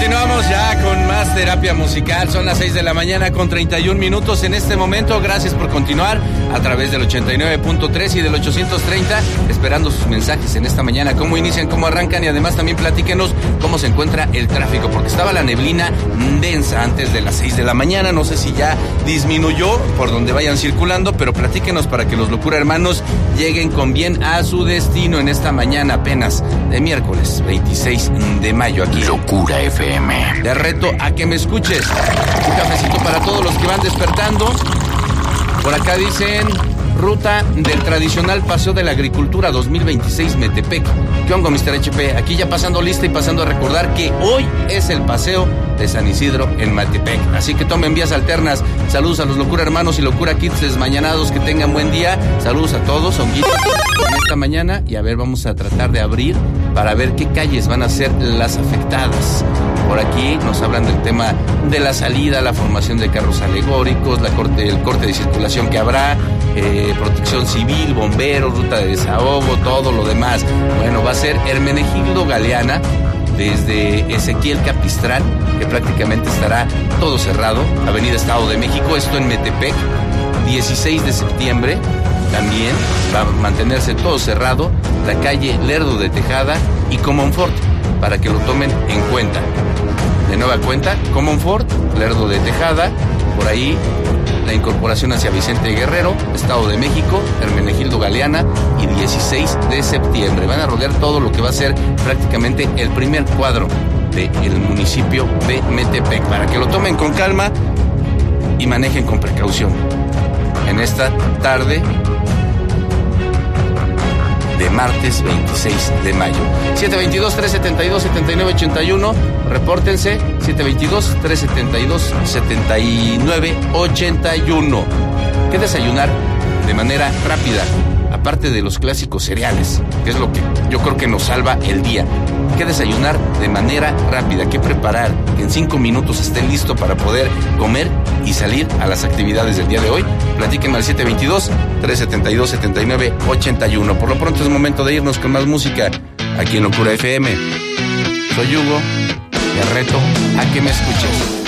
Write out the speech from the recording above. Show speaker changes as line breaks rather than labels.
Continuamos ya con más terapia musical. Son las 6 de la mañana con 31 minutos en este momento. Gracias por continuar a través del 89.3 y del 830, esperando sus mensajes en esta mañana. Cómo inician, cómo arrancan y además también platíquenos cómo se encuentra el tráfico, porque estaba la neblina densa antes de las 6 de la mañana. No sé si ya disminuyó por donde vayan circulando, pero platíquenos para que los Locura Hermanos lleguen con bien a su destino en esta mañana apenas de miércoles 26 de mayo aquí.
Locura FM.
Te reto a que me escuches. Un cafecito para todos los que van despertando. Por acá dicen: ruta del tradicional Paseo de la Agricultura 2026 Metepec. ¿Qué onda, Mr. HP? Aquí ya pasando lista y pasando a recordar que hoy es el paseo de San Isidro en Metepec. Así que tomen vías alternas. Saludos a los Locura Hermanos y Locura Kids desmañanados. Que tengan buen día. Saludos a todos. Honguitos en esta mañana. Y a ver, vamos a tratar de abrir para ver qué calles van a ser las afectadas. Por aquí nos hablan del tema de la salida, la formación de carros alegóricos, el corte de circulación que habrá, protección civil, bomberos, ruta de desahogo, todo lo demás. Bueno, va a ser Hermenegildo Galeana desde Ezequiel Capistral, que prácticamente estará todo cerrado, Avenida Estado de México, esto en Metepec. 16 de septiembre también va a mantenerse todo cerrado, la calle Lerdo de Tejada y Comonfort, para que lo tomen en cuenta. De nueva cuenta, Comonfort, Lerdo de Tejada, por ahí la incorporación hacia Vicente Guerrero, Estado de México, Hermenegildo Galeana y 16 de septiembre. Van a rodear todo lo que va a ser prácticamente el primer cuadro del municipio de Metepec, para que lo tomen con calma y manejen con precaución en esta tarde de martes 26 de mayo. 722-372-7981. Repórtense. 722-372-7981. ¿Qué desayunar de manera rápida? Aparte de los clásicos cereales, que es lo que yo creo que nos salva el día. ¿Qué desayunar de manera rápida? ¿Qué preparar? Que en 5 minutos esté listo para poder comer y salir a las actividades del día de hoy. Platíquenme al 722-372-7981. Por lo pronto es momento de irnos con más música aquí en Locura FM. Soy Hugo, te reto a que me escuches.